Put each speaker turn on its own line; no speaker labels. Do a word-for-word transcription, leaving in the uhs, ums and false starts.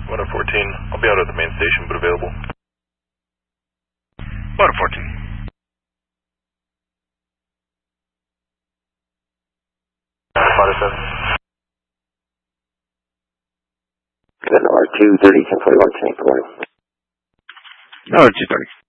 one oh fourteen, I'll be out at the main station, but available.
one oh fourteen.
one oh seven.
Then R two thirty, ten forty-one, good morning.
No, two thirty.